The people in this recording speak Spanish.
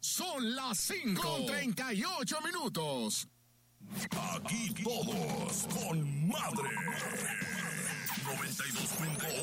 Son las 5:38. Aquí todos con madre. 92.1